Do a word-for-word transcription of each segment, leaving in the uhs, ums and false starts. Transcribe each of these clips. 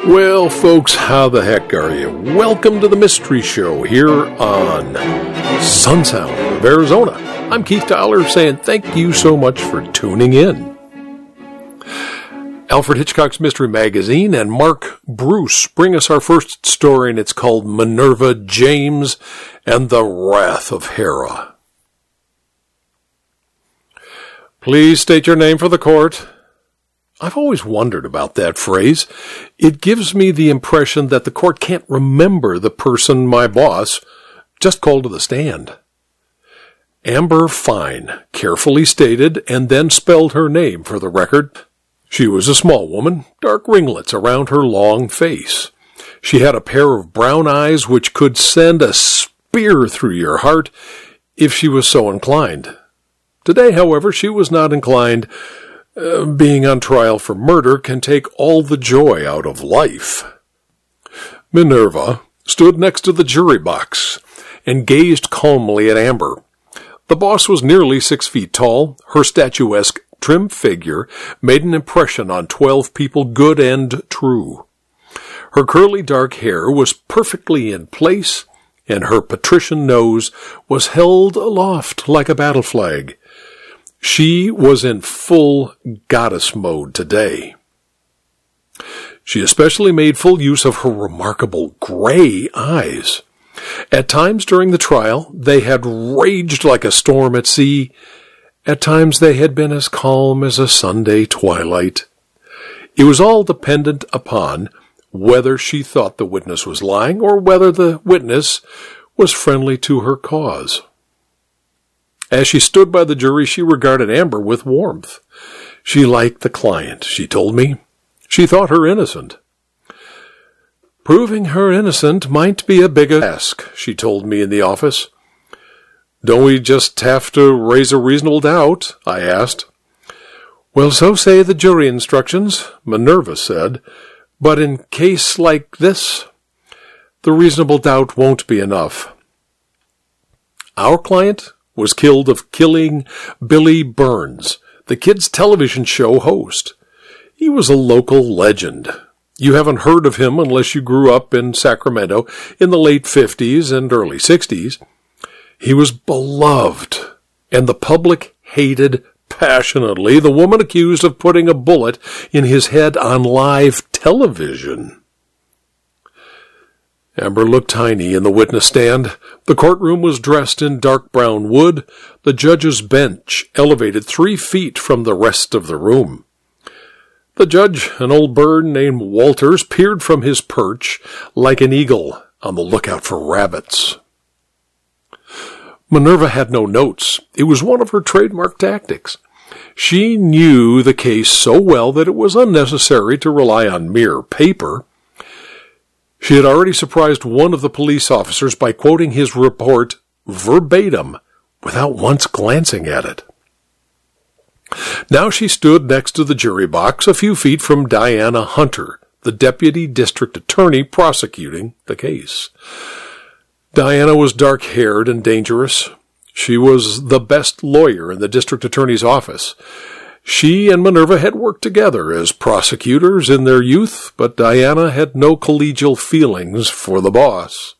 Well, folks, how the heck are you? Welcome to the Mystery Show here on Sun Sound of Arizona. I'm Keith Tyler saying thank you so much for tuning in. Alfred Hitchcock's Mystery Magazine and Mark Bruce bring us our first story, and it's called Minerva James and the Wrath of Hera. Please state your name for the court. I've always wondered about that phrase. It gives me the impression that the court can't remember the person my boss just called to the stand. Amber Fine carefully stated and then spelled her name for the record. She was a small woman, dark ringlets around her long face. She had a pair of brown eyes which could send a spear through your heart if she was so inclined. Today, however, she was not inclined. Uh, being on trial for murder can take all the joy out of life. Minerva stood next to the jury box and gazed calmly at Amber. The boss was nearly six feet tall. Her statuesque, trim figure made an impression on twelve people, good and true. Her curly dark hair was perfectly in place, and her patrician nose was held aloft like a battle flag. She was in full goddess mode today. She especially made full use of her remarkable gray eyes. At times during the trial, they had raged like a storm at sea. At times they had been as calm as a Sunday twilight. It was all dependent upon whether she thought the witness was lying or whether the witness was friendly to her cause. As she stood by the jury, she regarded Amber with warmth. She liked the client, she told me. She thought her innocent. Proving her innocent might be a big task, she told me in the office. Don't we just have to raise a reasonable doubt? I asked. Well, so say the jury instructions, Minerva said. But in case like this, the reasonable doubt won't be enough. Our client was killed of killing Billy Burns, the kids' television show host. He was a local legend. You haven't heard of him unless you grew up in Sacramento in the late fifties and early sixties. He was beloved, and the public hated passionately the woman accused of putting a bullet in his head on live television. Amber looked tiny in the witness stand. The courtroom was dressed in dark brown wood. The judge's bench elevated three feet from the rest of the room. The judge, an old bird named Walters, peered from his perch like an eagle on the lookout for rabbits. Minerva had no notes. It was one of her trademark tactics. She knew the case so well that it was unnecessary to rely on mere paper. She had already surprised one of the police officers by quoting his report verbatim without once glancing at it. Now she stood next to the jury box a few feet from Diana Hunter, the deputy district attorney prosecuting the case. Diana was dark-haired and dangerous. She was the best lawyer in the district attorney's office. She and Minerva had worked together as prosecutors in their youth, but Diana had no collegial feelings for the boss.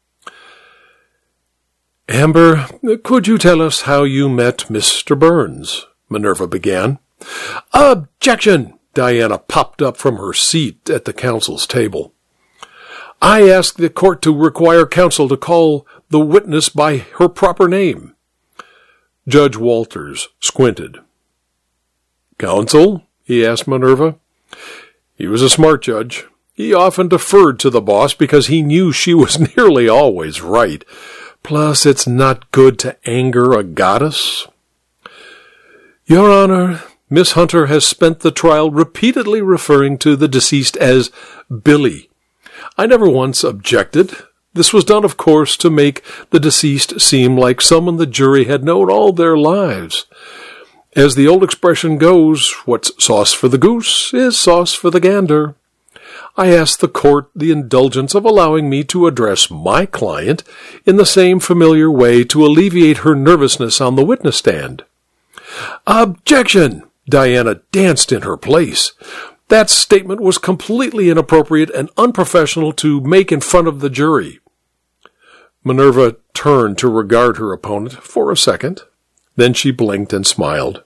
Amber, could you tell us how you met Mister Burns? Minerva began. Objection! Diana popped up from her seat at the counsel's table. I ask the court to require counsel to call the witness by her proper name. Judge Walters squinted. Counsel? He asked Minerva. He was a smart judge. He often deferred to the boss because he knew she was nearly always right. Plus, it's not good to anger a goddess. Your Honor, Miss Hunter has spent the trial repeatedly referring to the deceased as Billy. I never once objected. This was done, of course, to make the deceased seem like someone the jury had known all their lives. As the old expression goes, what's sauce for the goose is sauce for the gander. I ask the court the indulgence of allowing me to address my client in the same familiar way to alleviate her nervousness on the witness stand. Objection! Diana danced in her place. That statement was completely inappropriate and unprofessional to make in front of the jury. Minerva turned to regard her opponent for a second. Then she blinked and smiled.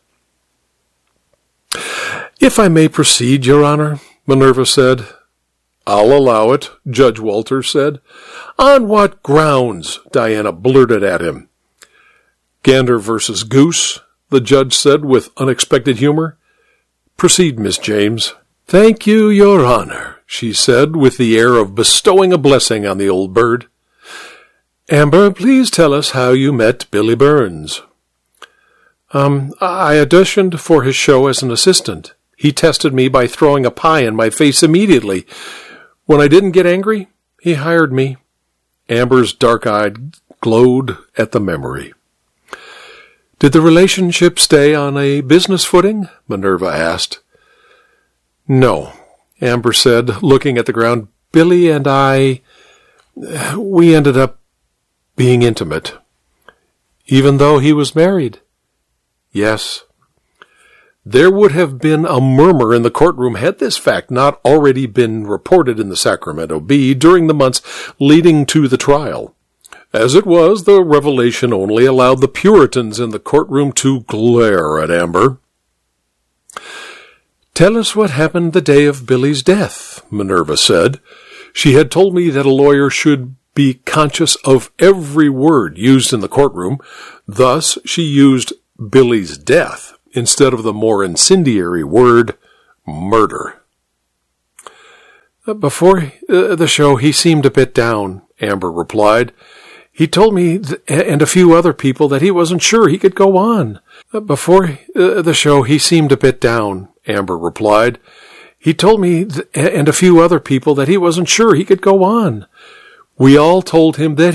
"If I may proceed, Your Honor," Minerva said. "I'll allow it," Judge Walters said. "On what grounds?" Diana blurted at him. "Gander versus Goose," the judge said with unexpected humor. "Proceed, Miss James." "Thank you, Your Honor," she said with the air of bestowing a blessing on the old bird. "Amber, please tell us how you met Billy Burns." Um, I auditioned for his show as an assistant. He tested me by throwing a pie in my face immediately. When I didn't get angry, he hired me. Amber's dark eye glowed at the memory. "Did the relationship stay on a business footing?" Minerva asked. "No," Amber said, looking at the ground. "Billy and I, we ended up being intimate." "Even though he was married?" "Yes." There would have been a murmur in the courtroom had this fact not already been reported in the Sacramento Bee during the months leading to the trial. As it was, the revelation only allowed the Puritans in the courtroom to glare at Amber. "Tell us what happened the day of Billy's death," Minerva said. She had told me that a lawyer should be conscious of every word used in the courtroom. Thus, she used Billy's death instead of the more incendiary word murder. "Before uh, the show, he seemed a bit down," Amber replied. "He told me th- and a few other people that he wasn't sure he could go on." "Before uh, the show, he seemed a bit down," Amber replied. "He told me th- and a few other people that he wasn't sure he could go on. We all told him that